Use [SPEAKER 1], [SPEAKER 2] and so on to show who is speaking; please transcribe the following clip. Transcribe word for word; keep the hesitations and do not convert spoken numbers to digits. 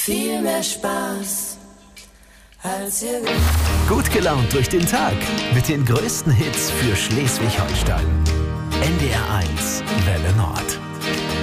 [SPEAKER 1] Viel mehr Spaß als ihr.
[SPEAKER 2] Gut gelaunt durch den Tag mit den größten Hits für Schleswig-Holstein. N D R eins Welle Nord.